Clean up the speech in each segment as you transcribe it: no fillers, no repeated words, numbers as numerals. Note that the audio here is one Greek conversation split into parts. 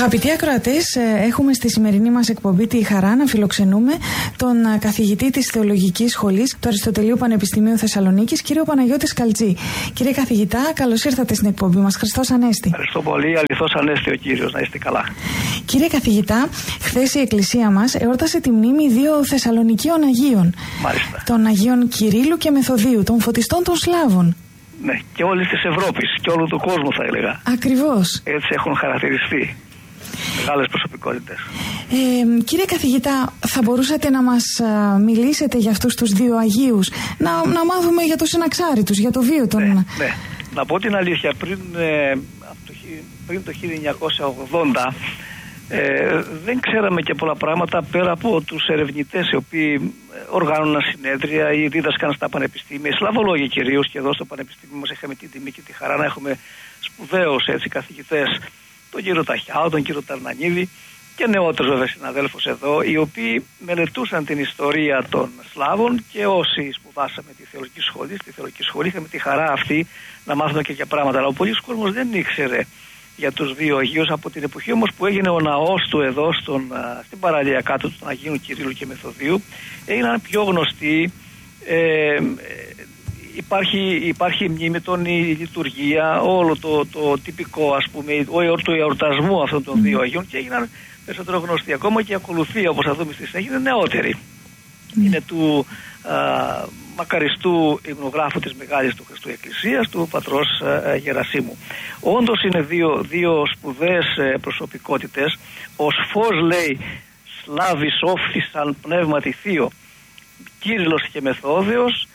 Αγαπητοί ακροατές, έχουμε στη σημερινή μας εκπομπή τη χαρά να φιλοξενούμε τον καθηγητή της Θεολογικής Σχολής του Αριστοτελείου Πανεπιστημίου Θεσσαλονίκης, κύριο Παναγιώτη Σκαλτζή. Κύριε καθηγητά, καλώς ήρθατε στην εκπομπή μας. Χριστός Ανέστη. Ευχαριστώ πολύ. Αληθώς Ανέστη ο κύριος. Να είστε καλά. Κύριε καθηγητά, χθες η Εκκλησία μας εόρτασε τη μνήμη δύο Θεσσαλονικίων Αγίων. Μάλιστα. Των Αγίων Κυρίλλου και Μεθοδίου, των φωτιστών των Σλάβων. Ναι, και όλης της Ευρώπης και όλου του κόσμου, θα έλεγα. Ακριβώς. Έτσι έχουν χαρακτηριστεί. Μεγάλες προσωπικότητες. Κύριε καθηγητά, θα μπορούσατε να μας μιλήσετε για αυτούς τους δύο Αγίους, να μάθουμε για το συναξάρι τους, για το βίο των... Ναι. Να πω την αλήθεια, πριν το 1980 δεν ξέραμε και πολλά πράγματα πέρα από τους ερευνητές οι οποίοι οργάνωναν συνέδρια ή δίδασκαν στα πανεπιστήμια, σλαβολόγοι κυρίως, και εδώ στο πανεπιστήμιο μας είχαμε την τιμή και τη χαρά να έχουμε σπουδαίους καθηγητές, τον κύριο Ταχιάου, τον κύριο Ταρνανίδη και νεότερους βέβαια συναδέλφους εδώ, οι οποίοι μελετούσαν την ιστορία των Σλάβων, και όσοι σπουδάσαμε στη Θεολογική Σχολή είχαμε τη χαρά αυτή να μάθουμε και για πράγματα. Αλλά ο πολλής κόσμος δεν ήξερε για τους δύο Αγίους. Από την εποχή όμως που έγινε ο ναός του εδώ στην παραλία κάτω των Αγίων Κυρίλλου και Μεθοδίου, έγιναν πιο γνωστοί. Υπάρχει μνήμη των, η λειτουργία, όλο το τυπικό, ας πούμε, του εορτασμού αυτών των δύο Αγίων, και έγιναν περισσότερο γνωστοί. Ακόμα και η ακολουθία, όπως θα δούμε στη συνέχεια, είναι νεότερη. Είναι του μακαριστού υμνογράφου της Μεγάλης του Χριστού Εκκλησίας, του πατρός Γερασίμου. Όντως είναι δύο σπουδαίες προσωπικότητες. Ως φως, λέει, Σλάβης όφθησαν πνεύματι θείο, Κύριλλος και Μεθόδιος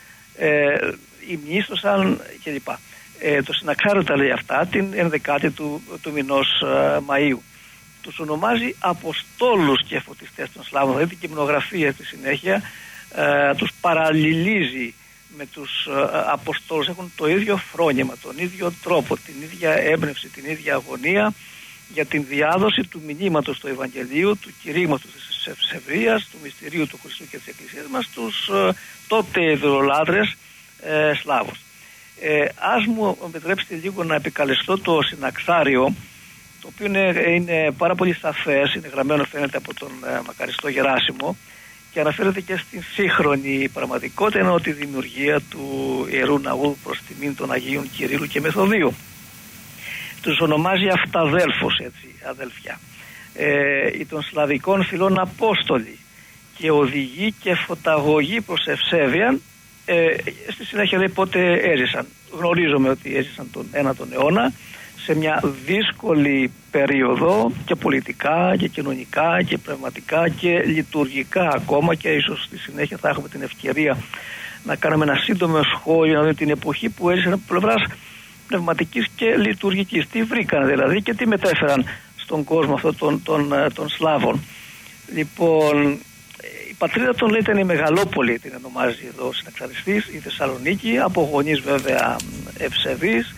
υμνήστοσαν κλπ. Το συναξάριο τα λέει αυτά την 11η του μηνός Μαΐου. Τους ονομάζει Αποστόλους και φωτιστές των Σλάβων. Δηλαδή και η υμνογραφία στη συνέχεια τους παραλληλίζει με τους Αποστόλους. Έχουν το ίδιο φρόνημα, τον ίδιο τρόπο, την ίδια έμπνευση, την ίδια αγωνία για την διάδοση του μηνύματος του Ευαγγελίου, του κηρύγματος της ευσεβρίας, του μυστηρίου του Χριστού και της Εκκλησίας μας, τους τότε ειδωλολάτρες Σλάβους. Ας μου επιτρέψετε λίγο να επικαλεστώ το συναξάριο, το οποίο είναι πάρα πολύ σαφές, είναι γραμμένο φαίνεται από τον μακαριστό Γεράσιμο και αναφέρεται και στην σύγχρονη πραγματικότητα, ενώ τη δημιουργία του Ιερού Ναού προς τιμήν των Αγίων Κυρίλλου και Μεθοδίου. Τους ονομάζει αυταδέλφους, αδελφιά. Των Σλαβικών φυλών Απόστολοι και οδηγοί και φωταγωγοί προς ευσέβειαν. Στη συνέχεια λέει πότε έζησαν. Γνωρίζουμε ότι έζησαν τον 9ο αιώνα, σε μια δύσκολη περίοδο και πολιτικά και κοινωνικά και πνευματικά και λειτουργικά ακόμα, και ίσως στη συνέχεια θα έχουμε την ευκαιρία να κάνουμε ένα σύντομο σχόλιο, να δούμε την εποχή που έζησαν από πλευράς πνευματικής και λειτουργικής. Τι βρήκαν δηλαδή και τι μετέφεραν στον κόσμο αυτό των Σλάβων. Λοιπόν, η πατρίδα των, λέει, ήταν η Μεγαλόπολη, την ονομάζει εδώ ο συναξαριστής, η Θεσσαλονίκη, από γονείς βέβαια ευσεβείς.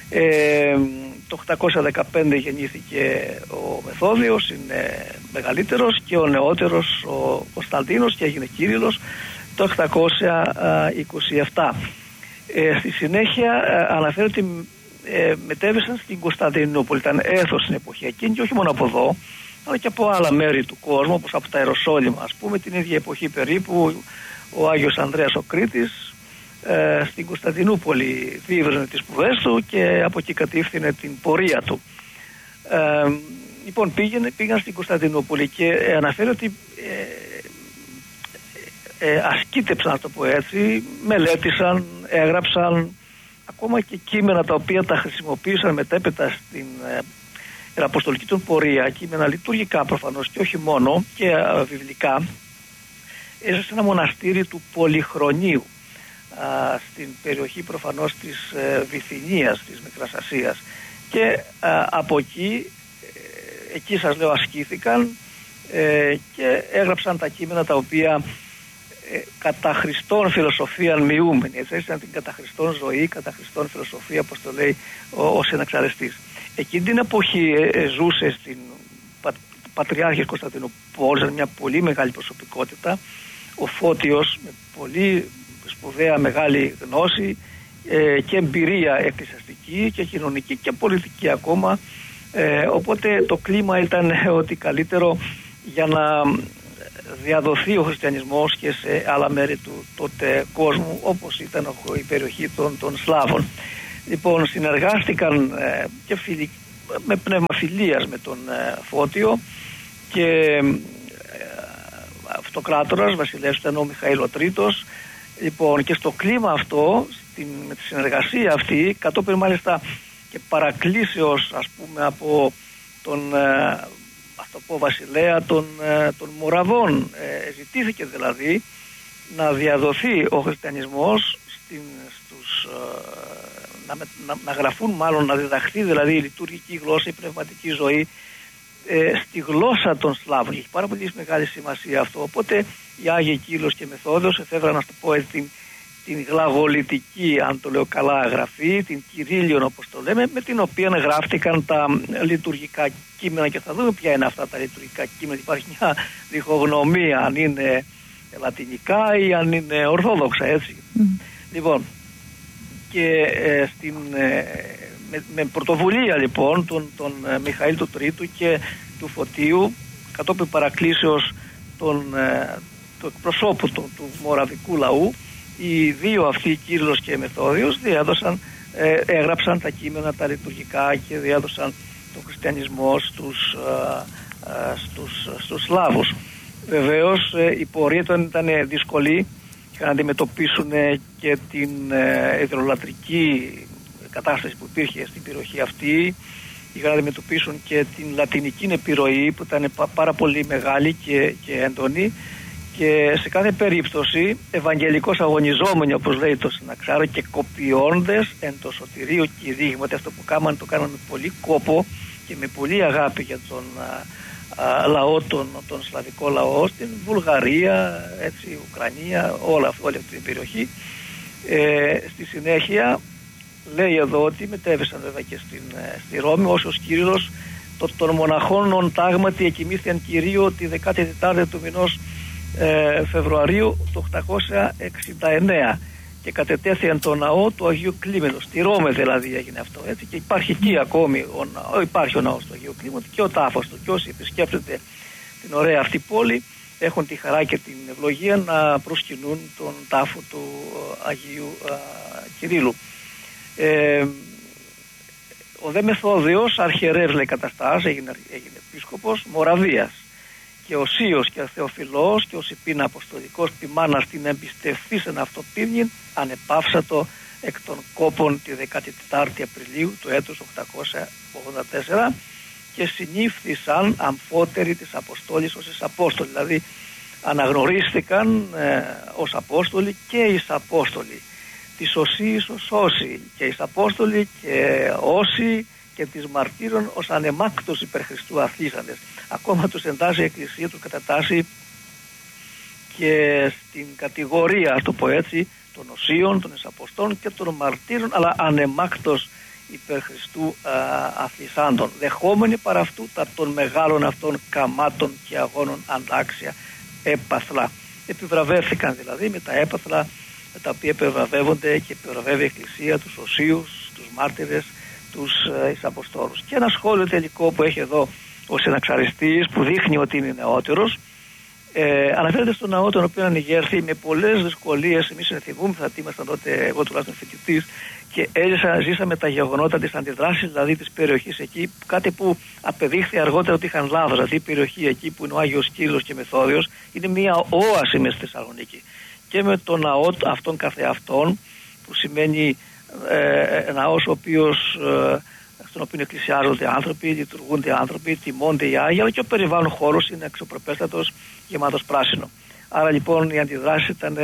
Το 815 γεννήθηκε ο Μεθόδιος, είναι μεγαλύτερος, και ο νεότερος ο Κωνσταντίνος, και έγινε Κύριλλος το 827. Στη συνέχεια αναφέρει ότι μετέβησαν στην Κωνσταντινούπολη. Ήταν έθος στην εποχή εκείνη, και όχι μόνο από εδώ, αλλά και από άλλα μέρη του κόσμου, όπως από τα Ιεροσόλυμα, ας πούμε. Την ίδια εποχή περίπου ο Άγιος Ανδρέας ο Κρήτης στην Κωνσταντινούπολη δίευρυνε τις σπουδές του και από εκεί κατήφθηνε την πορεία του. Λοιπόν, πήγαν στην Κωνσταντινούπολη και αναφέρει ότι ασκήτεψαν, να το πω έτσι, μελέτησαν, έγραψαν ακόμα και κείμενα τα οποία τα χρησιμοποίησαν μετέπειτα στην αποστολική του πορεία, κείμενα λειτουργικά προφανώς και όχι μόνο, και βιβλικά. Έζησε σε ένα μοναστήρι του Πολυχρονίου στην περιοχή προφανώς της Βυθινίας, της Μικράς Ασίας, και από εκεί σας λέω ασκήθηκαν και έγραψαν τα κείμενα τα οποία κατά Χριστόν φιλοσοφίαν μειούμενη, έτσι ήταν την κατά Χριστόν ζωή, κατά Χριστόν φιλοσοφία, όπως το λέει ο συναξαριστής. Εκείνη την εποχή ζούσε στην Πατριάρχης Κωνσταντινούπολης μια πολύ μεγάλη προσωπικότητα, ο Φώτιος, με πολύ σπουδαία μεγάλη γνώση και εμπειρία εκκλησιαστική και κοινωνική και πολιτική ακόμα, Οπότε το κλίμα ήταν ότι καλύτερο για να διαδοθεί ο χριστιανισμός και σε άλλα μέρη του τότε κόσμου, όπως ήταν η περιοχή των Σλάβων. Λοιπόν, συνεργάστηκαν και με πνεύμα φιλίας με τον Φώτιο, και αυτοκράτορας, βασιλεύς ήταν ο Μιχαήλ ο Τρίτος. Λοιπόν, και στο κλίμα αυτό, με τη συνεργασία αυτή, κατόπιν μάλιστα και παρακλήσεως, ας πούμε, από τον βασιλέα των Μοραβών, ζητήθηκε δηλαδή να διαδοθεί ο χριστιανισμός να γραφούν, μάλλον να διδαχθεί δηλαδή η λειτουργική γλώσσα, η πνευματική ζωή στη γλώσσα των Σλάβων. Έχει πάρα πολύ μεγάλη σημασία αυτό. Οπότε οι Άγιοι Κύλος και Μεθόδιος εφεύραν, να το πω, την γλαγολιτική, αν το λέω καλά, γραφή, την Κυρίλιον όπως το λέμε, με την οποία γράφτηκαν τα λειτουργικά κείμενα, και θα δούμε ποια είναι αυτά τα λειτουργικά κείμενα. Υπάρχει μια διχογνωμία αν είναι λατινικά ή αν είναι ορθόδοξα, έτσι. Λοιπόν, και με πρωτοβουλία λοιπόν τον Μιχαήλ του Τρίτου και του Φωτίου, κατόπιν παρακλήσεως του εκπροσώπου του μοραβικού λαού, οι δύο αυτοί, Κύριλλος και Μεθόδιος, έγραψαν τα κείμενα τα λειτουργικά και διέδωσαν τον χριστιανισμό στους Σλάβους. Βεβαίως η πορεία ήταν δύσκολη, είχαν να αντιμετωπίσουν και την ιδωλολατρική κατάσταση που υπήρχε στην περιοχή αυτή, είχαν να αντιμετωπίσουν και την λατινική επιρροή που ήταν πάρα πολύ μεγάλη και έντονη, και σε κάθε περίπτωση ευαγγελικώς αγωνιζόμενοι, όπως λέει το Συναξάρο, και κοπιώντες εν το σωτηρίο κηρύγματι. Αυτό που κάνανε, το κάνανε με πολύ κόπο και με πολύ αγάπη για τον λαό, τον σλαβικό λαό, στην Βουλγαρία, έτσι, Ουκρανία, όλη αυτή την περιοχή. Στη συνέχεια λέει εδώ ότι μετέβησαν βέβαια και στη Ρώμη, όσος Κύριλλος των μοναχών τάγματι εκοιμήθηκαν Κυρίω τη 14η του μηνός Φεβρουαρίου του 869 και κατετέθηκαν το ναό του Αγίου Κλίμενος. Στη Ρώμη δηλαδή έγινε αυτό, έτσι, και υπάρχει εκεί ακόμη υπάρχει ο ναός του Αγίου Κλίμενος και ο τάφος του, και όσοι επισκέπτεται την ωραία αυτή πόλη έχουν τη χαρά και την ευλογία να προσκυνούν τον τάφο του Αγίου Κυρίλλου. Ο δε Μεθόδιος αρχιερεύς, λέει, καταστάς, έγινε επίσκοπος Μοραβίας, και ο Σίος και ο Θεοφιλός και ο Σιπίνα Αποστολικός ποιμάνα στην εμπιστευθήσεν αυτοπίμνην ανεπαύσατο εκ των κόπων τη 14η Απριλίου του έτους 884, και συνήφθησαν αμφότεροι της Αποστόλης ως εις Απόστολοι, δηλαδή αναγνωρίστηκαν ως Απόστολοι και εις Απόστολοι, της Οσίης ως Όσοι και εις Απόστολοι και Όσοι και της Μαρτύρων ως ανεμάκτος υπερ Χριστού αθλήσαντες. Ακόμα τους εντάσσει η Εκκλησία, τους κατατάσσει και στην κατηγορία, ας το πω έτσι, των Οσίων, των Εισαποστών και των Μαρτύρων, αλλά ανεμάκτος υπερ Χριστού αθλησάντων, δεχόμενοι παρά αυτού τα των μεγάλων αυτών καμάτων και αγώνων αντάξια έπαθλα. Επιβραβεύθηκαν δηλαδή με τα έπαθλα με τα οποία επιβραβεύονται και επιβραβεύει η Εκκλησία τους Οσίους, τους Μάρτυρες, τους Εισαποστόλους. Και ένα σχόλιο τελικό που έχει εδώ ο συναξαριστής, που δείχνει ότι είναι νεότερος, αναφέρεται στον ναό τον οποίο ανηγέρθη με πολλές δυσκολίες. Εμείς θυμούμεθα ότι ήμασταν τότε, εγώ τουλάχιστον φοιτητής, και ζήσαμε τα γεγονότα της αντιδράσης δηλαδή της περιοχής εκεί, κάτι που απεδείχθη αργότερα ότι είχαν λάθος. Δηλαδή η περιοχή εκεί που είναι ο Άγιος Κύριλλος και Μεθόδιος είναι μια όαση μες στη Θεσσαλονίκη, και με τον ναό αυτόν καθεαυτόν, που σημαίνει ναός στον οποίο εκκλησιάζονται άνθρωποι, λειτουργούνται άνθρωποι, τιμώνται οι Άγιοι, αλλά και ο περιβάλλον χώρος είναι αξιοπρεπέστατος, γεμάτος πράσινο. Άρα λοιπόν η αντιδράση ήταν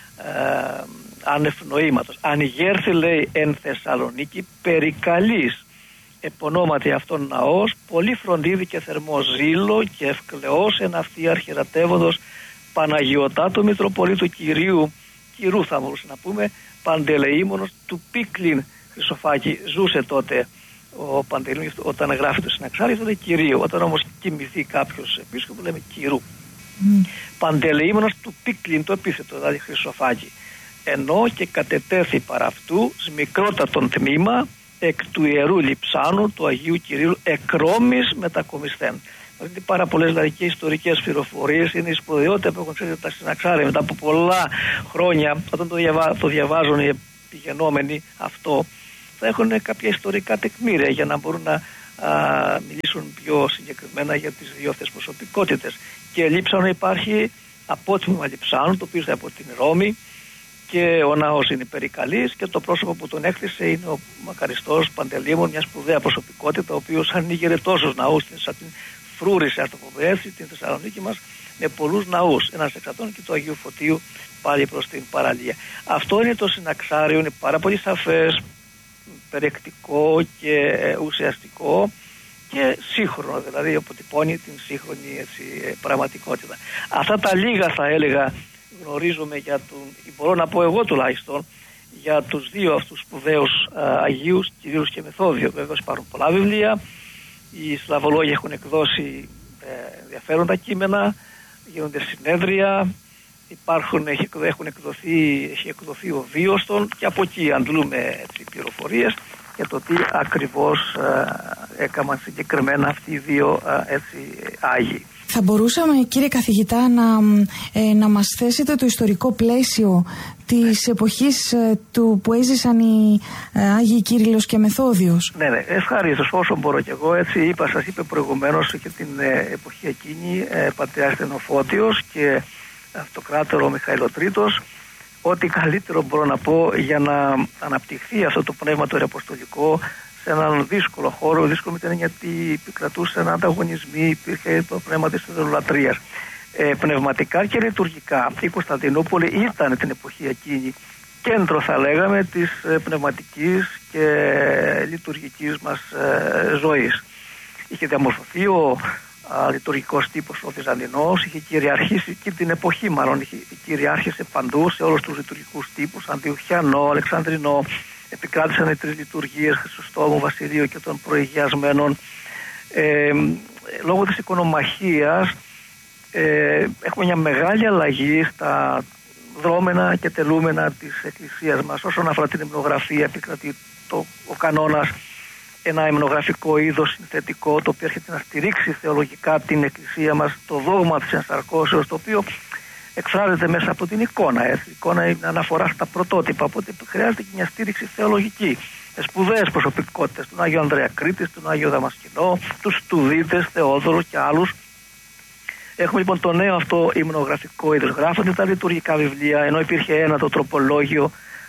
άνευ νοήματος. Ανηγέρθη, λέει, εν Θεσσαλονίκη περικαλής επωνόματι αυτόν ναός, πολύ φροντίδι και θερμό ζήλο και ευκλεός εν αυτή αρχιερατεύοντος Παναγιωτάτου Μητροπολίτου Κυρού, θα μπορούσε να πούμε, Παντελεήμονος του Πίκλιν Χρυσοφάκη. Ζούσε τότε ο Παντελεήμονος όταν γράφει το Συναξάρι, τότε Κυρίου. Όταν όμως κοιμηθεί κάποιος επίσκοπος λέμε Κυρού. Παντελεήμονος του Πίκλιν, το επίθετο, δηλαδή Χρυσοφάκη. Ενώ και κατετέθη παρά αυτού μικρότατον τμήμα εκ του ιερού λειψάνου του Αγίου Κυρίου εκρόμης μετακομισθέν. Είναι πάρα πολλές δηλαδή και ιστορικές πληροφορίες, είναι η σπουδαιότητα που έχουν ξέρει τα συναξάρια μετά από πολλά χρόνια, όταν το διαβάζουν οι επιγενόμενοι αυτό, θα έχουν κάποια ιστορικά τεκμήρια για να μπορούν να μιλήσουν πιο συγκεκριμένα για τις δύο αυτές προσωπικότητες. Και Λείψανο υπάρχει απότιμημα Λειψάνου, το οποίο είναι από την Ρώμη, και ο ναός είναι περικαλής, και το πρόσωπο που τον έκτισε είναι ο μακαριστός Παντελήμων, μια σπουδαία προσωπικότητα, ο οποίος ανοίγερε τόσους ναούς, την φρούρισε, ας το πούμε έτσι, την Θεσσαλονίκη μας, με πολλούς ναούς. Ένας εξ αυτών και του Αγίου Φωτίου, πάλι προς την παραλία. Αυτό είναι το συναξάριο, είναι πάρα πολύ σαφές, περιεκτικό και ουσιαστικό και σύγχρονο, δηλαδή αποτυπώνει την σύγχρονη πραγματικότητα. Αυτά τα λίγα θα έλεγα γνωρίζουμε για μπορώ να πω εγώ τουλάχιστον, για τους δύο αυτούς σπουδαίους Αγίους, Κυρίους και Μεθόδιο. Βέβαια υπάρχουν πολλά βιβλία, οι Σλαβολόγοι έχουν εκδώσει ενδιαφέροντα κείμενα, γίνονται συνέδρια, έχει εκδοθεί ο βίος των, και από εκεί αντλούμε πληροφορίες για το τι ακριβώς έκαναν συγκεκριμένα αυτοί οι δύο Άγιοι. Θα μπορούσαμε, κύριε καθηγητά, να μας θέσετε το ιστορικό πλαίσιο της εποχής που έζησαν οι Άγιοι Κύριλλος και Μεθόδιος? Ναι, ευχαρίστως, όσο μπορώ κι εγώ. Έτσι σας είπε προηγουμένως και την εποχή εκείνη πατριάρχης Στενοφώτιος και αυτοκράτερο Μιχαήλο Τρίτος, ότι καλύτερο μπορώ να πω για να αναπτυχθεί αυτό το πνεύμα το ιεραποστολικό σε έναν δύσκολο χώρο, δύσκολο με την έννοια ότι επικρατούσαν ανταγωνισμοί, υπήρχε το πνεύμα της ιδωλολατρίας. Πνευματικά και λειτουργικά η Κωνσταντινούπολη ήταν την εποχή εκείνη κέντρο, θα λέγαμε, της πνευματικής και λειτουργικής μας ζωής. Είχε διαμορφωθεί ο λειτουργικός τύπος ο Βυζαντινός, είχε κυριαρχήσει και την εποχή μάλλον, κυριάρχησε παντού σε όλους τους λειτουργικούς τύπους, Αντιοχιανό, Αλεξανδρινό. Επικράτησαν οι τρεις λειτουργίες, Χρυσοστόμου, Βασιλείου και των προηγιασμένων. Λόγω της οικονομαχίας έχουμε μια μεγάλη αλλαγή στα δρόμενα και τελούμενα της Εκκλησίας μας. Όσον αφορά την υμνογραφία, επικρατεί ο κανόνας ένα υμνογραφικό είδος συνθετικό, το οποίο έρχεται να στηρίξει θεολογικά την Εκκλησία μας, το δόγμα της ενσαρκώσεως, το οποίο εκφράζεται μέσα από την εικόνα. Η εικόνα είναι αναφορά στα πρωτότυπα, οπότε χρειάζεται και μια στήριξη θεολογική. Σπουδαίες προσωπικότητες, τον Άγιο Ανδρέα Κρήτης, τον Άγιο Δαμασκηνό, τους Στουδίτες, Θεόδωρο και άλλους. Έχουμε λοιπόν το νέο αυτό υμνογραφικό είδος. Γράφονται τα λειτουργικά βιβλία, ενώ υπήρχε ένα το τροπολόγιο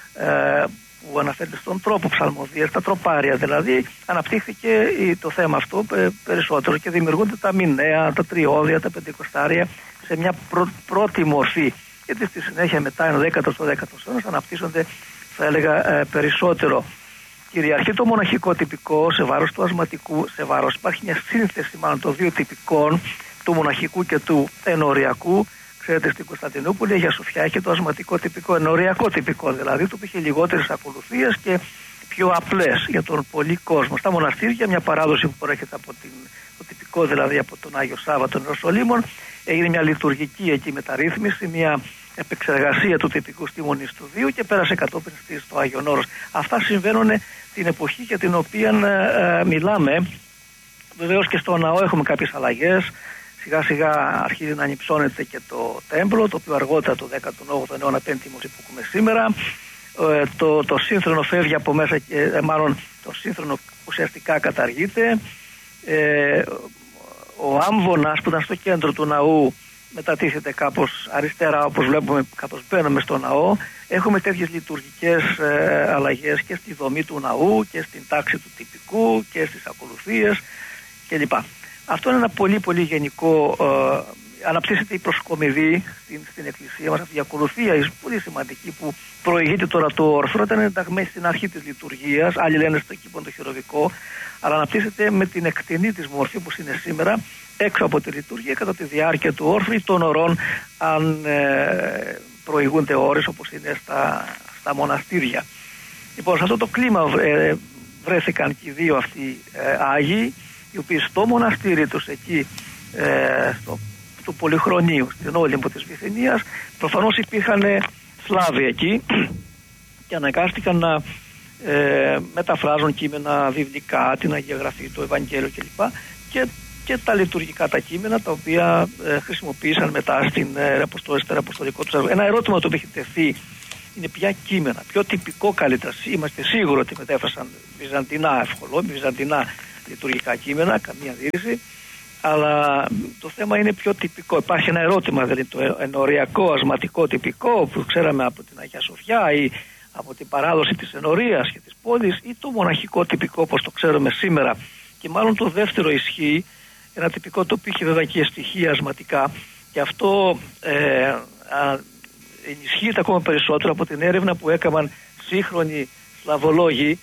που αναφέρεται στον τρόπο ψαλμοδίας, τα τροπάρια δηλαδή, αναπτύχθηκε το θέμα αυτό περισσότερο και δημιουργούνται τα μηνέα, τα τριώδια, τα πεντηκοστάρια σε μια πρώτη μορφή. Γιατί στη συνέχεια μετά, εν 10ο στο 10ο αιώνα, αναπτύσσονται, θα έλεγα, περισσότερο. Κυριαρχεί το μοναχικό τυπικό σε βάρος του ασματικού, σε βάρος. Υπάρχει μια σύνθεση μάλλον των δύο τυπικών, του μοναχικού και του ενοριακού. Ξέρετε, στην Κωνσταντινούπολη, για Σοφιά είχε το ασματικό τυπικό, ενοριακό τυπικό δηλαδή, το οποίο είχε λιγότερες ακολουθίες και πιο απλές για τον πολύ κόσμο. Στα μοναστήρια, μια παράδοση που προέρχεται από το τυπικό, δηλαδή από τον Άγιο Σάββα των Ιεροσολύμων, έγινε μια λειτουργική εκεί μεταρρύθμιση, μια επεξεργασία του τυπικού στη Μονή του Δίου και πέρασε κατόπιν στο Άγιον Όρος. Αυτά συμβαίνουν την εποχή για την οποία μιλάμε. Βεβαίως και στο ναό έχουμε κάποιες αλλαγές. Σιγά σιγά αρχίζει να ανυψώνεται και το τέμπλο, το οποίο αργότερα το 18ο αιώνα, πέμπτη μορφή που έχουμε σήμερα. Το σύνθρονο φεύγει από μέσα και μάλλον το σύνθρονο ουσιαστικά καταργείται. Ο άμβονας που ήταν στο κέντρο του ναού μετατίθεται κάπως αριστερά, όπως βλέπουμε καθώς μπαίνουμε στο ναό. Έχουμε τέτοιες λειτουργικές αλλαγές και στη δομή του ναού και στην τάξη του τυπικού και στις ακολουθίες κλπ. Αυτό είναι ένα πολύ πολύ γενικό. Αναπτύσσεται η προσκομιδή στην Εκκλησία μας, αυτή η ακολουθία η πολύ σημαντική που προηγείται τώρα του όρθρου, ήταν ενταγμένη στην αρχή της λειτουργίας, άλλοι λένε στο κήπον το χειροβικό, αλλά αναπτύσσεται με την εκτενή της μορφή που είναι σήμερα έξω από τη λειτουργία κατά τη διάρκεια του όρθρου ή των ωρών, αν προηγούνται ώρες όπως είναι στα μοναστήρια. Λοιπόν, σε αυτό το κλίμα βρέθηκαν και οι δύο αυτοί Άγιοι, οι οποίοι στο μοναστήρι τους εκεί του Πολυχρονίου, στην Όλυμπο της Βυθινίας, προφανώς υπήρχαν Σλάβοι εκεί και αναγκάστηκαν να μεταφράζουν κείμενα βιβλικά, την Αγία Γραφή, το Ευαγγέλιο κλπ. Και τα λειτουργικά τα κείμενα τα οποία χρησιμοποίησαν μετά στην αποστολικό του έργο. Ένα ερώτημα το οποίο έχει τεθεί είναι ποια κείμενα, πιο τυπικό καλύτερα. Είμαστε σίγουροι ότι μετέφρασαν βυζαντινά ευχολόγια, βυζαντινά λειτουργικά κείμενα, καμία αντίρρηση. Αλλά το θέμα είναι πιο τυπικό. Υπάρχει ένα ερώτημα, δηλαδή το ενοριακό, ασματικό, τυπικό που ξέραμε από την Αγία Σοφιά ή από την παράδοση της ενορίας και της πόλης, ή το μοναχικό τυπικό όπως το ξέρουμε σήμερα. Και μάλλον το δεύτερο ισχύει, ένα τυπικό το οποίο είχε βέβαια και στοιχεία ασματικά, και αυτό ενισχύεται ακόμα περισσότερο από την έρευνα που έκαναν σύγχρονοι σλαβολόγοι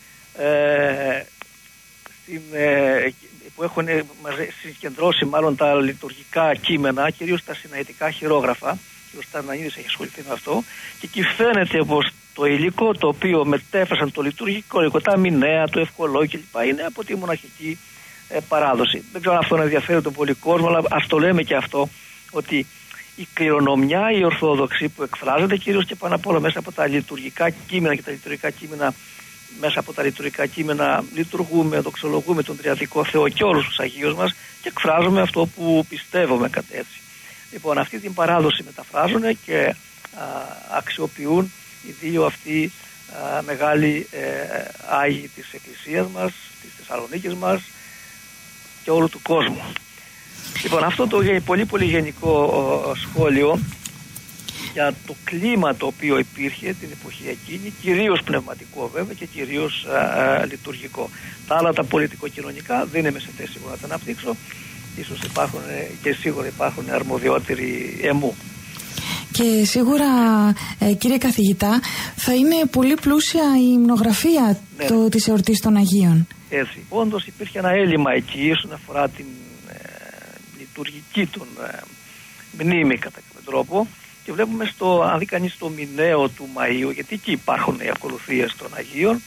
που έχουν συγκεντρώσει μάλλον τα λειτουργικά κείμενα, κυρίως τα συναητικά χειρόγραφα. Ο Σταρνανίδης έχει ασχοληθεί με αυτό, και εκεί φαίνεται πως το υλικό το οποίο μετέφρασαν, το λειτουργικό υλικό, τα μηνέα, το ευχολόγιο κλπ. Είναι από τη μοναχική παράδοση. Δεν ξέρω αν αυτό να ενδιαφέρει τον πολύ κόσμο, αλλά ας το λέμε και αυτό, ότι η κληρονομιά, η ορθόδοξη που εκφράζεται κυρίως και πάνω απ' όλα μέσα από τα λειτουργικά κείμενα, και τα λειτουργικά κείμενα, μέσα από τα λειτουργικά κείμενα λειτουργούμε, δοξολογούμε τον Τριαδικό Θεό και όλους τους Αγίους μας και εκφράζουμε αυτό που πιστεύουμε κατ' έτσι. Λοιπόν, αυτή την παράδοση μεταφράζουν και αξιοποιούν οι δύο αυτοί μεγάλοι Άγιοι της Εκκλησίας μας, της Θεσσαλονίκης μας και όλου του κόσμου. Λοιπόν, αυτό το πολύ πολύ γενικό σχόλιο για το κλίμα το οποίο υπήρχε την εποχή εκείνη, κυρίως πνευματικό βέβαια και κυρίως λειτουργικό. Τα άλλα τα πολιτικο-κοινωνικά δεν είμαι σε θέση να τα αναπτύξω. Ίσως υπάρχουν και σίγουρα υπάρχουν αρμοδιότεροι εμού. Και σίγουρα, κύριε καθηγητά, θα είναι πολύ πλούσια η υμνογραφία της εορτής των Αγίων. Έτσι. Όντως υπήρχε ένα έλλειμμα εκεί όσον αφορά την λειτουργική των μνήμη κατά κάποιο τρόπο, και βλέπουμε αν δει κανείς το μηναίο του Μαΐου, γιατί εκεί υπάρχουν οι ακολουθίες των Αγίων,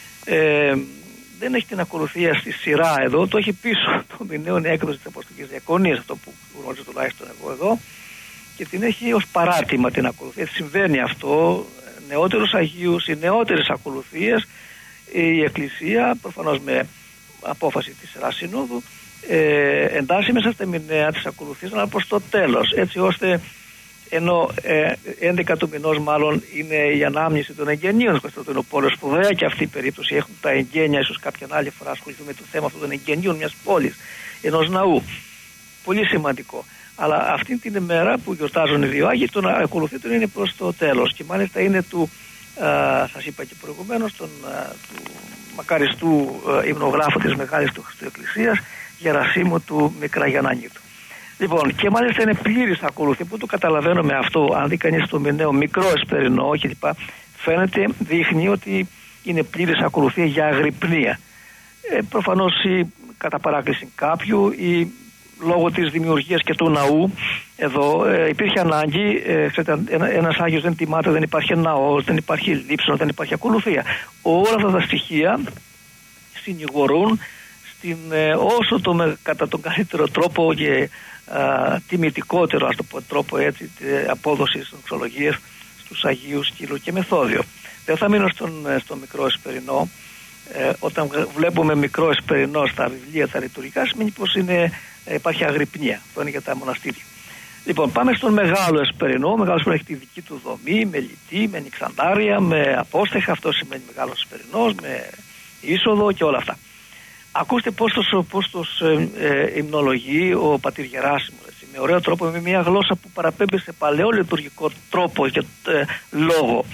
δεν έχει την ακολουθία στη σειρά εδώ, το έχει πίσω. Το μηναίο είναι έκδοση της Αποστολικής Διακονίας, αυτό που γνωρίζω τουλάχιστον εγώ εδώ, και την έχει ως παράρτημα την ακολουθία. Συμβαίνει αυτό, νεότερους Αγίους, οι νεότερες ακολουθίες, η Εκκλησία, προφανώς με απόφαση της Ιεράς Συνόδου, εντάσσει μέσα στα μηνέα της ακολουθίας, αλλά προς το τέλος, έτσι ώστε ενώ 11 του μηνός μάλλον είναι η ανάμνηση των εγγενείων Κωνσταντινούπολης, σπουδαία και αυτή η περίπτωση, έχουν τα εγγένεια, ίσως κάποια άλλη φορά ασχοληθούμε με το θέμα αυτών των εγγενείων μιας πόλης, ενός ναού. Πολύ σημαντικό. Αλλά αυτή την ημέρα που γιορτάζουν οι δύο Άγιοι, τον ακολουθήτων είναι προς το τέλος, και μάλιστα είναι του, σας είπα και προηγουμένως, του μακαριστού υμνογράφου της Μεγάλης του Χριστού Εκκλησίας, Γερασίμου του Μικραγιαννανίτου. Λοιπόν, και μάλιστα είναι πλήρης ακολουθία, που το καταλαβαίνουμε αυτό, αν δει κανείς το μηναίο μικρό εσπερινό κλπ. Φαίνεται, δείχνει ότι είναι πλήρης ακολουθία για αγρυπνία. Προφανώς ή κατά παράκληση κάποιου ή λόγω της δημιουργίας και του ναού εδώ υπήρχε ανάγκη, ένας Άγιος δεν τιμάται, δεν υπάρχει ναός, δεν υπάρχει λείψανο, δεν υπάρχει ακολουθία. Όλα αυτά τα στοιχεία συνηγορούν στην κατά τον καλύτερο τρόπο και τιμητικότερο, ας το πω τρόπο έτσι, απόδοσης δοξολογίας στους Αγίους Κύλου και Μεθόδιο. Δεν θα μείνω στο μικρό εσπερινό. Όταν βλέπουμε μικρό εσπερινό στα βιβλία τα λειτουργικά, σημαίνει πως υπάρχει αγρυπνία. Αυτό είναι για τα μοναστήρια. Λοιπόν, πάμε στον μεγάλο εσπερινό. Ο μεγάλος εσπερινός έχει τη δική του δομή, με λυτή, με νιξαντάρια, με απόστεχα. Αυτό σημαίνει μεγάλος εσπερινός, με είσοδο και όλα αυτά. Ακούστε πώς το υμνολογεί ο πατήρ Γεράσιμος, με ωραίο τρόπο, με μια γλώσσα που παραπέμπει σε παλαιό λειτουργικό τρόπο και λόγο.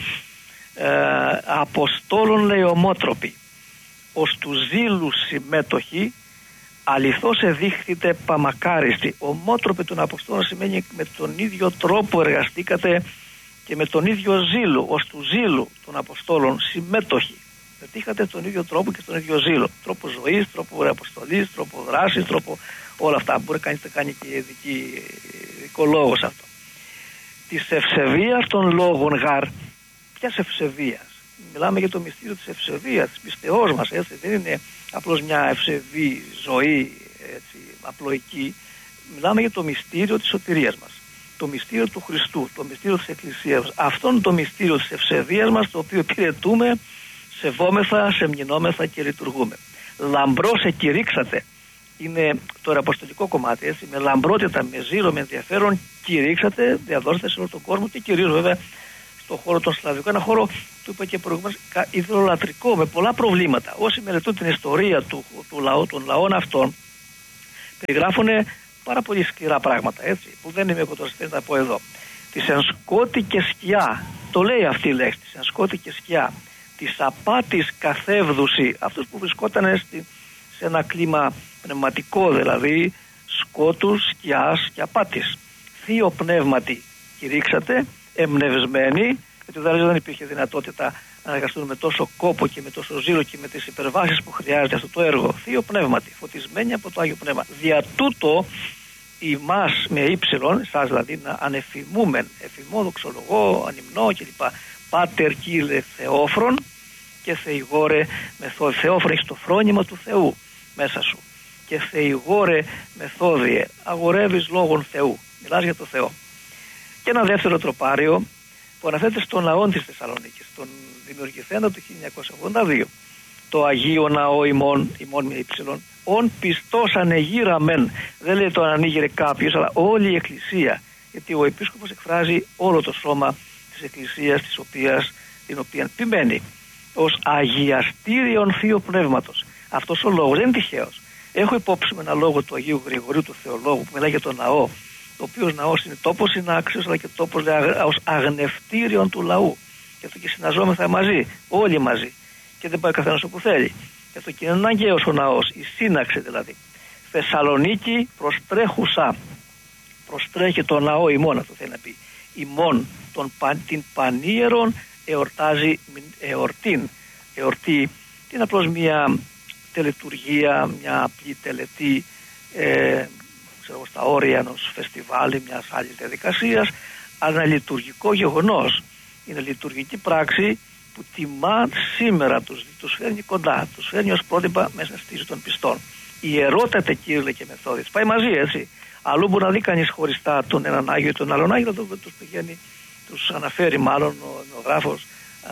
Αποστόλων λέει ομότροποι, ως του ζήλου συμμέτοχοι, αληθώς εδείχθητε παμακάριστοι. Ομότροποι των Αποστόλων σημαίνει με τον ίδιο τρόπο εργαστήκατε και με τον ίδιο ζήλο, ως του ζήλου των Αποστόλων συμμέτοχοι. Πετύχατε τον ίδιο τρόπο και τον ίδιο ζήλο. Τρόπο ζωής, τρόπο αποστολής, τρόπο δράσης, τρόπο όλα αυτά. Μπορεί κανείς να κάνει και ειδικό λόγο σε αυτό. Της ευσεβίας των λόγων γαρ. Ποιας ευσεβίας? Μιλάμε για το μυστήριο της ευσεβίας, της πιστεώς μας. Έτσι. Δεν είναι απλώς μια ευσεβή ζωή, έτσι, απλοϊκή. Μιλάμε για το μυστήριο της σωτηρίας μας. Το μυστήριο του Χριστού, το μυστήριο της Εκκλησίας. Αυτό είναι το μυστήριο της ευσεβίας μας, το οποίο υπηρετούμε Σεβόμεθα, σεμνηνόμεθα και λειτουργούμε. Λαμπρός εκηρύξατε. Είναι το αραποστολικό κομμάτι, έτσι, με λαμπρότητα, με ζήλο, με ενδιαφέρον κηρύξατε, διαδώσετε σε όλο τον κόσμο και κυρίως βέβαια στον χώρο των Σλαβικών. Ένα χώρο, του είπα και προηγουμένως, ιδρολατρικό, με πολλά προβλήματα. Όσοι μελετούν την ιστορία του λαού, των λαών αυτών, περιγράφουν πάρα πολύ σκληρά πράγματα, έτσι, που δεν είμαι κοντοστές να πω εδώ. Της ενσκότη και σκιά, το λέει αυτή η λέξη, της ενσκότη και σκιά, της απάτης καθεύδουση, αυτός που βρισκόταν σε ένα κλίμα πνευματικό, δηλαδή σκότους, σκιάς και απάτης. Θείο πνεύματι κηρύξατε, εμπνευσμένοι, γιατί δεν υπήρχε δυνατότητα να εργαστούν με τόσο κόπο και με τόσο ζήλο και με τις υπερβάσεις που χρειάζεται αυτό το έργο. Θείο πνεύματι, φωτισμένοι από το Άγιο Πνεύμα. Δια τούτο ημάς με ύψιλον, εσάς δηλαδή, να ανεφημούμεν, εφημό, δοξολογώ, ανυμνώ κλπ. Πάτερ κύλε Θεόφρον και Θεηγόρε μεθόδie. Θεόφρον, έχεις το φρόνημα του Θεού μέσα σου. Και Θεηγόρε μεθόδιε, αγορεύεις λόγων Θεού. Μιλάς για το Θεό. Και ένα δεύτερο τροπάριο που αναφέρεται στον ναό της Θεσσαλονίκης, τον δημιουργηθέντα του 1982. Το Αγίο Ναό ημών με ύψιλον, ον πιστός ανεγύραμεν. Δεν λέει το ανοίγειρε κάποιος, αλλά όλη η Εκκλησία. Γιατί ο Επίσκοπος εκφράζει όλο το σώμα της Εκκλησίας, την οποία επιμένει ως αγιαστήριον Θείου Πνεύματος. Αυτός ο λόγος δεν είναι τυχαίος. Έχω υπόψη με ένα λόγο του Αγίου Γρηγορίου του Θεολόγου που μιλάει για τον ναό, το οποίο ναός είναι τόπος συνάξεως αλλά και τόπος ως αγνευτήριον του λαού. Γι' αυτό και συναζόμεθα μαζί, όλοι μαζί. Και δεν πάει καθένας όπου θέλει. Γι' αυτό και είναι αναγκαίος ο ναός, η σύναξη δηλαδή. Θεσσαλονίκη προστρέχουσα. Προστρέχει το ναό ημών, αυτό θέλει να πει. Ημών την πανίερον εορτάζει εορτήν. Εορτή είναι απλώς μια τελετουργία, μια απλή τελετή στα όρια ενός φεστιβάλ, μιας άλλης διαδικασίας, αλλά είναι λειτουργικό γεγονός. Είναι λειτουργική πράξη που τιμά σήμερα τους φέρνει κοντά, τους φέρνει ως πρότυπα μέσα στη ζωή των πιστών. Ιερότατε Κύριε και Μεθόδη. Πάει μαζί, έτσι. Αλλού μπορεί να δει κανείς χωριστά τον έναν Άγιο ή τον άλλον Άγιο, τους πηγαίνει, τους αναφέρει μάλλον ο εθνογράφος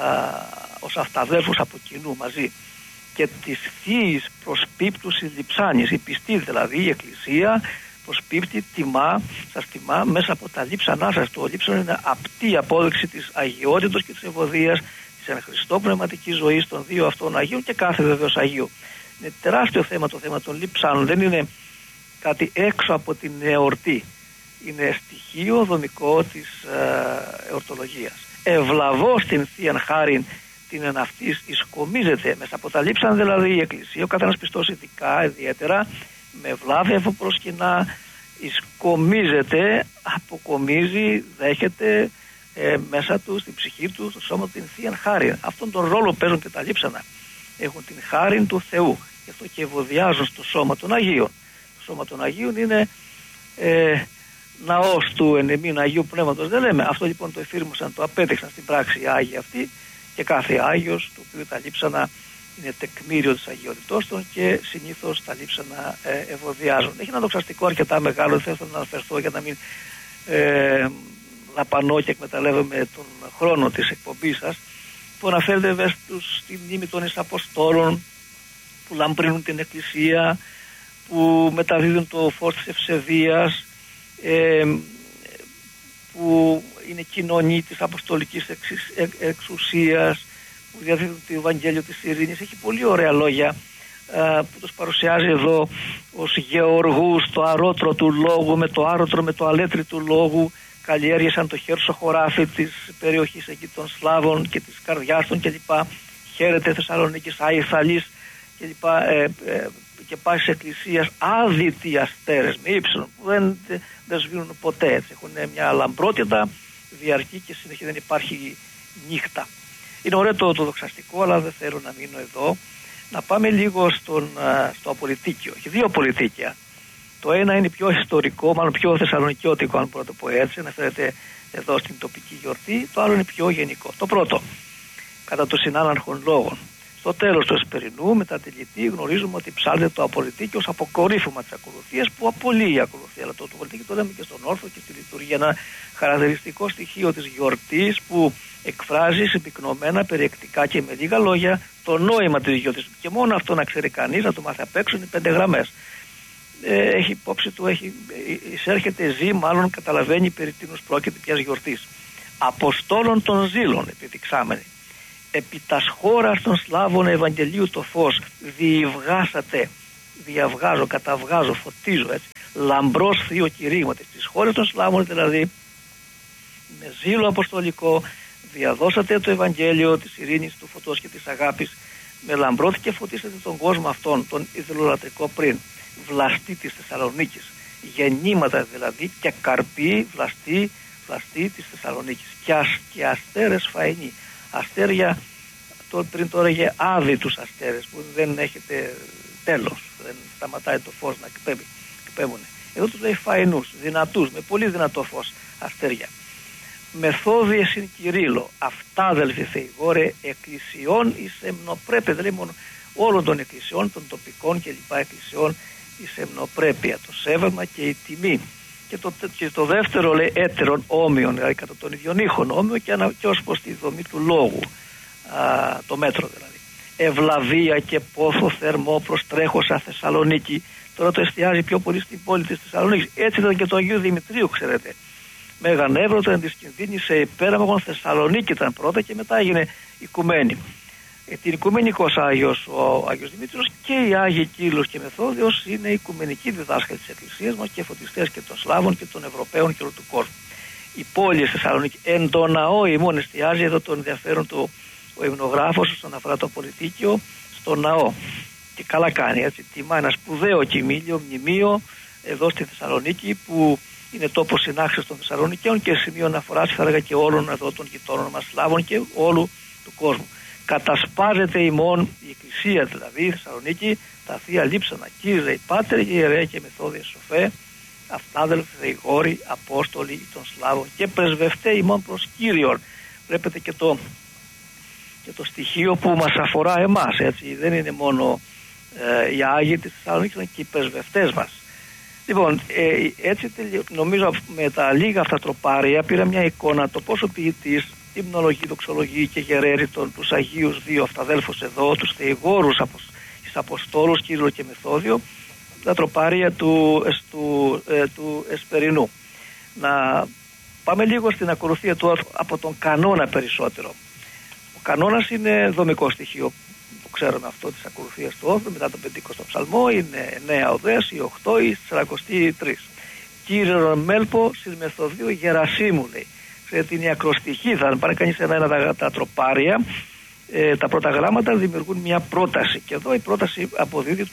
ως αυταδέλφους από κοινού μαζί. Και της θείης προσπίπτουσης λειψάνης, η πιστή δηλαδή, η Εκκλησία προσπίπτει, σας τιμά μέσα από τα λείψανά σας. Το λείψανο είναι απτή απόδειξη της αγιότητος και της ευωδίας, της εν Χριστώ πνευματικής ζωής των δύο αυτών Αγίων και κάθε βεβαίως Αγίου. Είναι τεράστιο θέμα το θέμα των λείψανων, δεν είναι κάτι έξω από την εορτή. Είναι στοιχείο δομικό της εορτολογίας. Ευλαβώς την Θείαν Χάριν την εν αυτής ισκομίζεται μέσα από τα λείψανα δηλαδή η Εκκλησία, ο καθένας πιστός ειδικά, ιδιαίτερα με βλάβη προσκυνά, ισκομίζεται, αποκομίζει, δέχεται μέσα του, στην ψυχή του, στο σώμα του την Θείαν Χάριν. Αυτόν τον ρόλο παίζουν και τα λείψανα. Έχουν την χάριν του Θεού. Γι' αυτό και ευωδιάζουν στο σώμα των Αγίων. Το σώμα των Αγίων είναι ναός του ενεμήν Αγίου Πνεύματος. Δεν λέμε. Αυτό λοιπόν το εφήρμοσαν, το απέδειξαν στην πράξη οι Άγιοι αυτοί και κάθε Άγιος, το οποίο τα λείψανα είναι τεκμήριο της αγιότητός των και συνήθως τα λείψανα ευωδιάζουν. Έχει ένα δοξαστικό αρκετά μεγάλο, δεν θέλω να αναφερθώ για να μην λαπανώ και εκμεταλλεύομαι τον χρόνο της εκπομπής σας, που αναφέρεται βέβαια στη μνήμη των Αποστόλων που λαμπρύνουν την Εκκλησία, που μεταδίδουν το φως της ευσεβίας, που είναι κοινωνοί της Αποστολικής εξουσίας, που διαδίδουν το Ευαγγέλιο της Ειρήνης. Έχει πολύ ωραία λόγια που τους παρουσιάζει εδώ ως γεωργούς το αρότρο του λόγου με το άρωτρο με το αλέτρι του λόγου, καλλιέργησαν το χέρσο χωράφι της περιοχής εκεί των Σλάβων και της καρδιάς των κλπ. Χαίρεται Θεσσαλονίκης, Άγιοι Θαλής κλπ. Και πάσης εκκλησίας άδυτοι αστέρες με ύψιλον που δεν σβήνουν ποτέ, έτσι. Έχουν μια λαμπρότητα διαρκή και συνέχεια δεν υπάρχει νύχτα. Είναι ωραίο το δοξαστικό, αλλά δεν θέλω να μείνω εδώ. Να πάμε λίγο στο απολυτίκιο. Έχει δύο απολυτίκια. Το ένα είναι πιο ιστορικό, μάλλον πιο θεσσαλονικιώτικο, αν μπορώ να το πω έτσι, αναφέρεται εδώ στην τοπική γιορτή. Το άλλο είναι πιο γενικό. Το πρώτο, κατά το συνάναρχον λόγων. Στο τέλος του Εσπερινού, μετά τη Λιτή, γνωρίζουμε ότι ψάλεται το απολυτίκιο ως αποκορύφωμα της ακολουθίας που απολύει η ακολουθία. Αλλά το απολυτίκιο το λέμε και στον όρθο και στη λειτουργία. Ένα χαρακτηριστικό στοιχείο της γιορτής που εκφράζει συμπυκνωμένα, περιεκτικά και με λίγα λόγια το νόημα της γιορτής. Και μόνο αυτό να ξέρει κανείς, να το μάθει απ' έξω, είναι 5 γραμμές. Έχει υπόψη του, εισέρχεται, ζει, μάλλον καταλαβαίνει περί τίνος πρόκειται ποιας γιορτής. Αποστόλων των ζήλων επιδειξάμενοι. Επί τας χώρας των Σλάβων Ευαγγελίου το φως διευγάσατε, διαυγάζω, καταυγάζω, φωτίζω, έτσι, λαμπρός θείο κηρύγματος. Στις χώρες των Σλάβων δηλαδή, με ζήλο αποστολικό, διαδώσατε το Ευαγγέλιο της ειρήνης, του φωτός και της αγάπης, με λαμπρόθη και φωτίσατε τον κόσμο αυτόν, τον ιδωλολατρικό πριν, βλαστή της Θεσσαλονίκης, γεννήματα δηλαδή και καρποί βλαστή της Θεσσαλονίκης, και αστέρες φαενοί, αστέρια, πριν το έλεγε άδειτους αστέρες που δεν έχετε τέλος, δεν σταματάει το φως να εκπέμπουν. Εδώ τους λέει φαενούς, δυνατούς, με πολύ δυνατό φως αστέρια. Μεθόδιε συν Κυρίλλο, αυτάδελφοι Θεηγόρε, εκκλησιών εις εμνοπρέπεια, δηλαδή μόνο όλων των εκκλησιών, των τοπικών και λοιπά εκκλησιών εις εμνοπρέπεια, το σέβασμα και η τιμή. Και το δεύτερο λέει έτερον όμοιον, δηλαδή κατά τον ίδιον ήχον όμοιο και ως προς τη δομή του λόγου, το μέτρο δηλαδή. Ευλαβία και πόθο θερμό προς τρέχωσα Θεσσαλονίκη. Τώρα το εστιάζει πιο πολύ στην πόλη της Θεσσαλονίκης. Έτσι ήταν και το Αγίου Δημητρίου, ξέρετε. Μέγαν Εύρωτο εν της κινδύνης σε υπέραμαγον Θεσσαλονίκη ήταν πρώτα και μετά έγινε οικουμένη. Την οικουμενικός Άγιος ο Άγιος Δημήτριος και οι Άγιοι Κύλος και Μεθόδιος είναι οικουμενικοί διδάσκαλοι της Εκκλησίας μας και φωτιστές και των Σλάβων και των Ευρωπαίων και όλου του κόσμου. Η πόλη της Θεσσαλονίκη εν το ναό ημών εστιάζει εδώ το ενδιαφέρον του ο υμνογράφος όσον αφορά το πολιτίκιο στο ναό. Και καλά κάνει, έτσι, τιμά ένα σπουδαίο κοιμήλιο, μνημείο εδώ στη Θεσσαλονίκη που είναι τόπος συνάξεως των Θεσσαλονικαίων και σημείο αναφοράς, θα έλεγα, και όλων εδώ των γειτόνων μας Σλάβων και όλου του κόσμου. Κατασπάζεται ημών η Εκκλησία δηλαδή η Θεσσαλονίκη, τα θεία λείψανα, Κύριε η Πάτερ, Ιερέα και Μεθόδια Σοφέ, αυτάδελφοι Θεηγόροι, Απόστολοι των Σλάβων και πρεσβευτέ ημών προς Κύριον. Βλέπετε και το στοιχείο που μας αφορά εμάς, έτσι, δεν είναι μόνο οι Άγιοι της Θεσσαλονίκης, αλλά και οι πρεσβευτές μας. Λοιπόν, έτσι νομίζω με τα λίγα αυτά τροπάρια πήρα μια εικόνα το πόσο ποιητής, υμνολογεί, δοξολογεί και γερέρει τους Αγίους δύο αυταδέλφους εδώ, τους Θεηγόρους, τους Αποστόλους Κύριο και Μεθόδιο, τα τροπάρια του Εσπερινού. Να πάμε λίγο στην ακολουθία του από τον κανόνα περισσότερο. Ο κανόνας είναι δομικό στοιχείο που ξέρουμε αυτό της ακολουθίας του όθρου μετά τον 50ο ψαλμό, είναι 9 οδές, η 8 η 43. Κύριε Μέλπο συν Μεθοδίου Γερασίμου, λέει. Ξέρετε, είναι η ακροστοιχή, θα πάρει κανείς ένα τα τροπάρια, τα πρώτα γράμματα δημιουργούν μια πρόταση και εδώ η πρόταση αποδίδει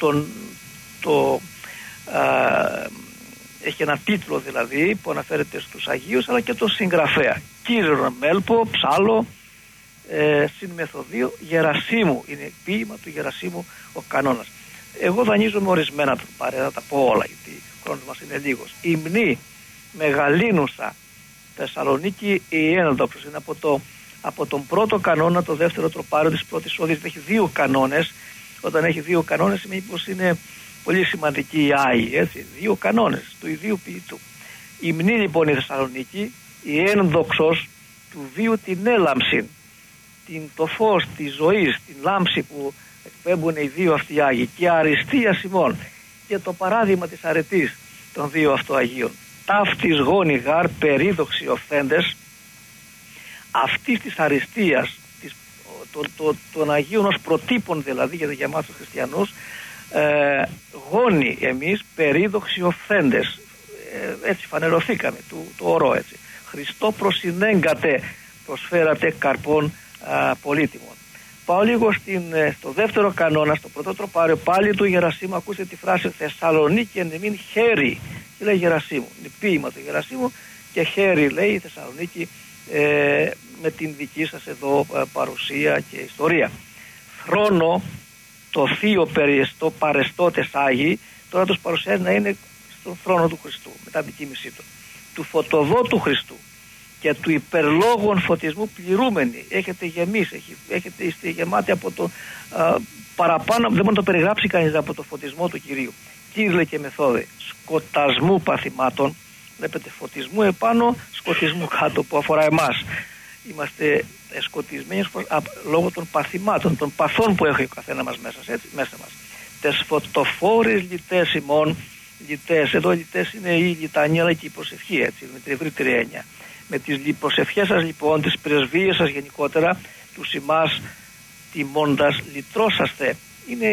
έχει ένα τίτλο δηλαδή που αναφέρεται στους Αγίους αλλά και τον συγγραφέα. Κύριε Μέλπο, ψάλο, συν Μεθοδίου Γερασίμου, είναι ποίημα του Γερασίμου ο κανόνας. Εγώ δανείζομαι ορισμένα τροπάρια, θα τα πω όλα γιατί ο χρόνος μας είναι λίγος. Υμνή μεγαλύνουσα Θεσσαλονίκη η ένδοξος, είναι από τον πρώτο κανόνα, το δεύτερο τροπάριο της πρώτης όδης. Έχει δύο κανόνες. Όταν έχει δύο κανόνες σημαίνει πως είναι πολύ σημαντική η Άγιοι, έτσι. Δύο κανόνες του ιδίου ποιητού. Υμνή λοιπόν η Θεσσαλονίκη, η ένδοξος του βίου την έλαμψη, το φως της ζωής, την λάμψη που εκπέμπουν οι δύο αυτοί Άγιοι και αριστεία ημών και το παράδειγμα της αρετής των δύο αυτού Αγίων. Ταύτης γόνοι γάρ περίδοξοι οφθέντες αυτής της αριστείας των Αγίων ως προτύπων δηλαδή για εμάς τους χριστιανούς, γόνοι εμείς περίδοξοι οφθέντες, έτσι φανερωθήκαμε το ορό, έτσι. Χριστό προσυνέγκατε, προσφέρατε καρπών πολύτιμων. Πάω λίγο στο δεύτερο κανόνα, στο πρώτο τροπάριο πάλι του Γερασίμου. Ακούστε τη φράση Θεσσαλονίκη εν εμήν χέρι, και λέει Γερασίμου, είναι ποίημα του Γερασίμου και χέρι λέει η Θεσσαλονίκη με την δική σας εδώ παρουσία και ιστορία. Θρόνο το θείο περιεστό παρεστώτες Άγιοι, τώρα τους παρουσιάζει να είναι στον θρόνο του Χριστού μετά την κοίμησή του φωτοδότου Χριστού και του υπερλόγων φωτισμού πληρούμενοι. Έχετε γεμίσει, είστε γεμάτοι από το παραπάνω, δεν μπορεί να το περιγράψει κανείς από το φωτισμό του Κυρίου. Κύριε και Μεθόδε, σκοτασμού παθημάτων, Βλέπετε, φωτισμού επάνω, σκοτισμού κάτω, που αφορά εμάς. Είμαστε σκοτισμένοι λόγω των παθημάτων, των παθών που έχει ο καθένα μας μέσα μας. Τες φωτοφόρες λιτές ημών, λιτές, εδώ λιτές είναι η λιτανία αλλά και η προσευχή, έτσι, με την ευρύτερη έννοια. Με τις προσευχές σας λοιπόν, τις πρεσβείες σας γενικότερα, τους ημάς τιμώντας λυτρώσαστε. Είναι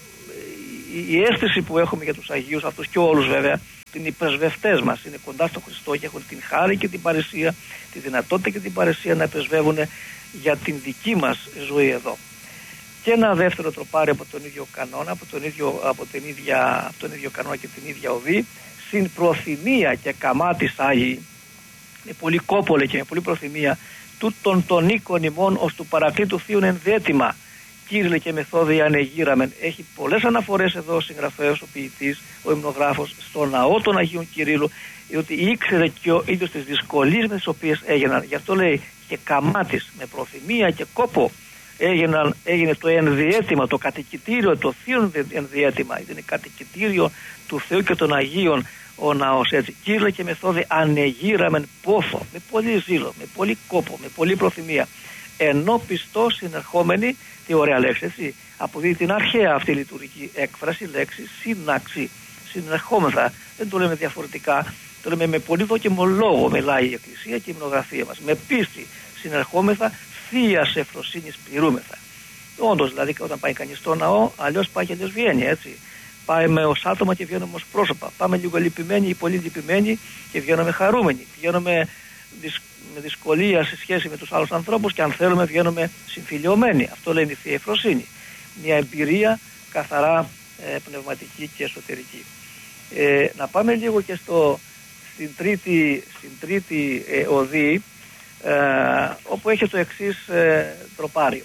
η αίσθηση που έχουμε για τους Αγίους, αυτούς και όλους βέβαια, είναι οι πρεσβευτές μας, είναι κοντά στον Χριστό και έχουν την χάρη και την παρησία, τη δυνατότητα και την παρησία να πρεσβεύουν για την δική μας ζωή εδώ. Και ένα δεύτερο τροπάρι από τον ίδιο κανόνα, από τον ίδιο κανόνα και την ίδια οδή, συν προθυμία και καμάτης Άγιοι, με πολύ κόπολε και με πολύ προθυμία, τούτον των οίκων ημών ως του παρακλήτου Θείων ενδέτημα, Κύριε και μεθόδια ανεγείραμεν. Έχει πολλές αναφορές εδώ ο συγγραφέος, ο ποιητής, ο υμνογράφος, στο ναό των Αγίων Κυρίλλου, διότι ήξερε και ο ίδιος τις δυσκολίες με τις οποίες έγιναν. Γι' αυτό λέει και καμάτης, με προθυμία και κόπο έγινε το ενδιέτημα, το κατοικητήριο, το θείο ενδιέτημα. Είναι κατοικητήριο του Θεού και των Αγίων ο ναός, έτσι. Κύριε και μεθόδια ανεγείραμεν πόθο, με πολύ ζήλο, με πολύ κόπο, με πολύ προθυμία. Ενώ πιστός συνερχόμενοι, τι ωραία λέξη, έτσι, αποδίδει την αρχαία αυτή λειτουργική έκφραση, λέξη σύναξη, συνερχόμεθα. Δεν το λέμε διαφορετικά, το λέμε με πολύ δόκιμο λόγο, μιλάει η Εκκλησία και η υμνογραφία μας. Με πίστη συνερχόμεθα, θείας ευφροσύνης πληρούμεθα. Όντως, δηλαδή, όταν πάει κανείς στο ναό, αλλιώς πάει και αλλιώς βγαίνει, έτσι. Πάμε ως άτομα και βγαίνουμε ως πρόσωπα. Πάμε λίγο λυπημένοι ή πολύ λυπημένοι και βγαίνουμε χαρούμενοι. Βγαίνουμε με δυσκολία σε σχέση με τους άλλους ανθρώπους και αν θέλουμε βγαίνουμε συμφιλιωμένοι. Αυτό λένε η Θεία Ευφροσύνη. Μια εμπειρία καθαρά πνευματική και εσωτερική. Να πάμε λίγο και στην τρίτη οδή, όπου έχει το εξής τροπάριο.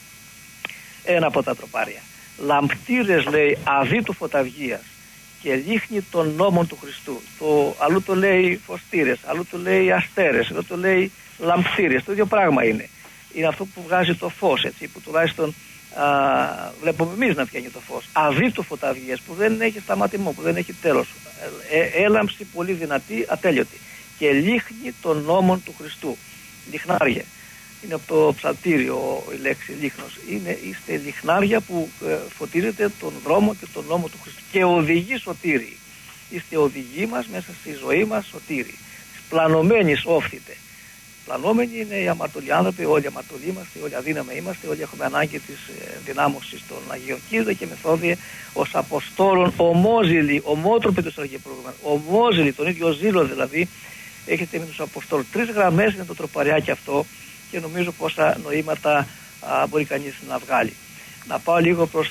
Ένα από τα τροπάρια. Λαμπτήρες, λέει, αδίτου φωταυγίας και λίχνει των νόμων του Χριστού. Αλλού το λέει φωστήρες, αλλού το λέει αστέρες, εδώ το λέει λαμπτήρες. Το ίδιο πράγμα είναι. Είναι αυτό που βγάζει το φως, έτσι, που τουλάχιστον βλέπουμε εμείς να βγαίνει το φως. Αδίτου φωταυγίας, που δεν έχει σταματημό, που δεν έχει τέλος. Έλαμψη πολύ δυνατή, ατέλειωτη. Και λίχνει των νόμων του Χριστού. Λιχνάρια. Είναι από το ψαλτήριο η λέξη λίχνος. Είστε λιχνάρια που φωτίζετε τον δρόμο και τον νόμο του Χριστού και οδηγεί σωτήριοι. Είστε οδηγοί μας μέσα στη ζωή μας σωτήριοι. Πλανωμένοι όφθητε. Πλανόμενοι είναι οι αμαρτωλοί άνθρωποι, όλοι αμαρτωλοί είμαστε, όλοι αδύναμοι είμαστε, όλοι έχουμε ανάγκη της δυνάμωσης των Αγίων. Κύριε και μεθόδιε ως Αποστόλων ομόζηλοι, ομότροποι του Αγίου προηγουμένου. Ομόζηλοι, τον ίδιο ζήλο δηλαδή, έχετε με τους Αποστόλους. 3 γραμμές είναι το τροπαριάκι αυτό. Και νομίζω πόσα νοήματα μπορεί κανείς να βγάλει. Να πάω λίγο προς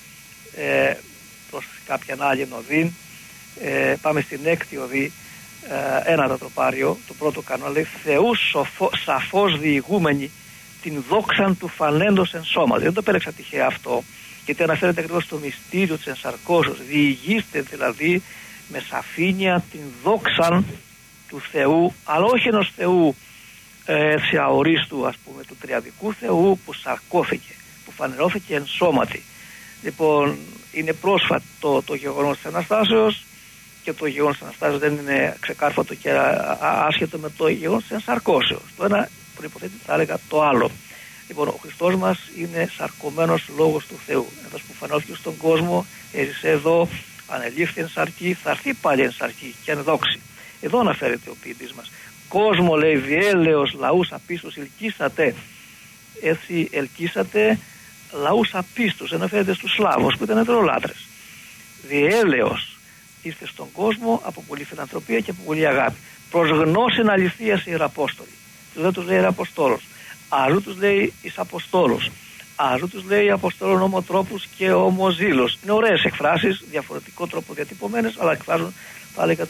κάποια άλλη οδή. Πάμε στην 6η οδή, ένα το τροπάριο, το πρώτο κανόνα λέει Θεούς σαφώς διηγούμενοι την δόξαν του φανέντος εν σώμα. Δεν το πέλεξα τυχαία αυτό, γιατί αναφέρεται ακριβώς στο μυστήριο της ενσαρκώσεως. Διηγήστε δηλαδή με σαφήνεια την δόξαν του Θεού, αλλά όχι ενός Θεού έτσι αορίστου, ας πούμε, του τριαδικού Θεού που σαρκώθηκε, που φανερώθηκε εν σώματι. Λοιπόν, είναι πρόσφατο το γεγονός της Αναστάσεως και το γεγονός της Αναστάσεως δεν είναι ξεκάρφατο και άσχετο με το γεγονός της ενσαρκώσεως. Το ένα προϋποθέτει, θα έλεγα, το άλλο. Λοιπόν, ο Χριστός μας είναι σαρκωμένος λόγος του Θεού. Αυτός που φανώθηκε στον κόσμο, έζησε εδώ, ανελήφθη εν σαρκή, θα έρθει πάλι εν σαρκή και εν δόξη. Εδώ αναφέρεται ο ποιητής μας. Κόσμο, λέει, διέλεος λαούς απίστους ελκύσατε. Έτσι ελκύσατε λαούς απίστους. Αναφέρεται στους Σλάβους που ήταν ιδωλολάτρες. Διέλεος είστε στον κόσμο από πολλή φιλανθρωπία και από πολλή αγάπη. Προς γνώσιν αληθείας ιεραπόστολοι. Δεν τους λέει ιεραποστόλος. Αλλού τους λέει εις αποστόλους. Αλλού τους λέει αποστόλων ομοτρόπους και ομοζήλος. Είναι ωραίες εκφράσεις, διαφορετικό τρόπο διατυπωμένες, αλλά εκφράζουν, θα έλεγα,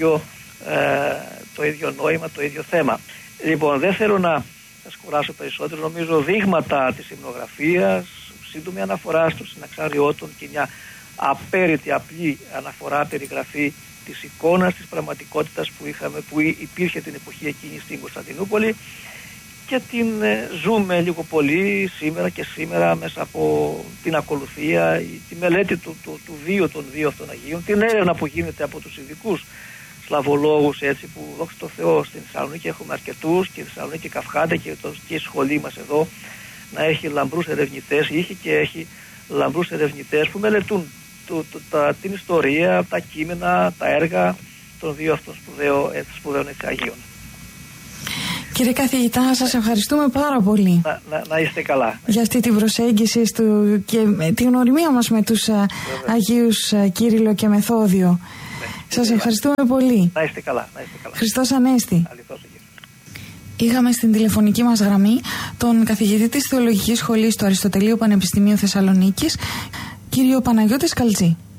το ίδιο νόημα, το ίδιο θέμα. Λοιπόν, δεν θέλω να σας κουράσω περισσότερο. Νομίζω δείγματα της υμνογραφίας, σύντομη αναφορά στο συναξάριότων και μια απέρριτη απλή αναφορά, περιγραφή της εικόνας της πραγματικότητας που υπήρχε την εποχή εκείνη στην Κωνσταντινούπολη και την ζούμε λίγο πολύ σήμερα μέσα από την ακολουθία, τη μελέτη του βίου των δύο αυτών Αγίων, την έρευνα που γίνεται από τους ειδικούς Σλαβολόγους, έτσι, που δόξα τω Θεώ στην Θεσσαλονίκη έχουμε αρκετούς, και η Θεσσαλονίκη καυχάται και η σχολή μας εδώ να έχει λαμπρούς ερευνητές, είχε και έχει λαμπρούς ερευνητές που μελετούν την ιστορία, τα κείμενα, τα έργα των δύο αυτών σπουδαίων Αγίων. Κύριε καθηγητά, σας ευχαριστούμε πάρα πολύ. Να είστε καλά. Για αυτή την προσέγγιση και τη γνωριμία μας με τους Αγίους Κύριλλο και Μεθόδιο. Ναι, σας ευχαριστούμε πολύ. Να είστε καλά. Χριστός Ανέστη. Αληθώς. Είχαμε στην τηλεφωνική μας γραμμή τον καθηγητή της Θεολογικής Σχολής του Αριστοτελείου Πανεπιστημίου Θεσσαλονίκης, κύριο Παναγιώτη Σκαλτζή.